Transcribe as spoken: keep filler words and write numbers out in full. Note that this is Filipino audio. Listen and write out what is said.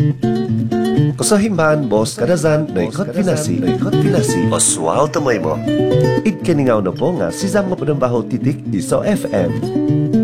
Kasahimban, Boss Kadazan, no ikot pinasi, no ikot pinasi, Oswald Tamoy mo. Ikkaningaw na po nga si Zam nga padambaho titik Iso F M.